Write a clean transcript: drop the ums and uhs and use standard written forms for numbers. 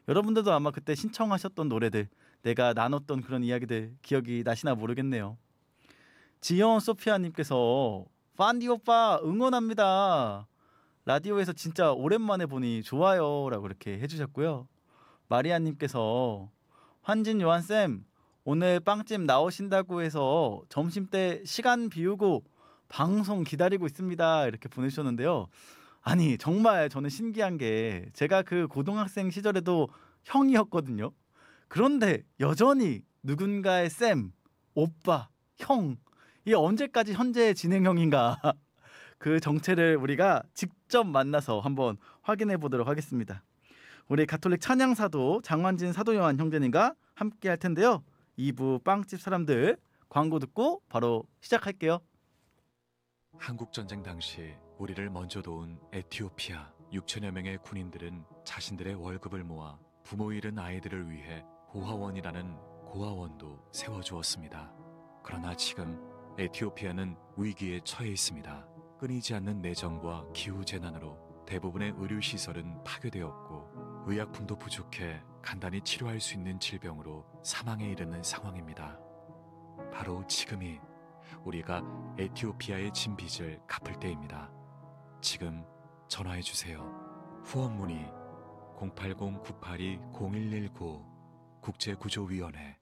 여러분들도 아마 그때 신청하셨던 노래들, 내가 나눴던 그런 이야기들 기억이 나시나 모르겠네요. 지연 소피아님께서 판디 오빠 응원합니다. 라디오에서 진짜 오랜만에 보니 좋아요라고 이렇게 해주셨고요. 마리아님께서 환진 요한쌤 오늘 빵집 나오신다고 해서 점심때 시간 비우고 방송 기다리고 있습니다 이렇게 보내주셨는데요. 아니 정말 저는 신기한 게 제가 그 고등학생 시절에도 형이었거든요. 그런데 여전히 누군가의 쌤, 오빠, 형 이게 언제까지 현재 진행형인가 그 정체를 우리가 직접 만나서 한번 확인해 보도록 하겠습니다. 우리 가톨릭 찬양사도 장환진 사도요한 형제님과 함께 할 텐데요. 2부 빵집 사람들 광고 듣고 바로 시작할게요. 한국 전쟁 당시 우리를 먼저 도운 에티오피아 6천여 명의 군인들은 자신들의 월급을 모아 부모 잃은 아이들을 위해 고아원이라는 고아원도 세워주었습니다. 그러나 지금 에티오피아는 위기에 처해 있습니다. 끊이지 않는 내정과 기후재난으로 대부분의 의료시설은 파괴되었고 의약품도 부족해 간단히 치료할 수 있는 질병으로 사망에 이르는 상황입니다. 바로 지금이 우리가 에티오피아의 진 빚을 갚을 때입니다. 지금 전화해 주세요. 후원 문의 080-982-0119 국제구조위원회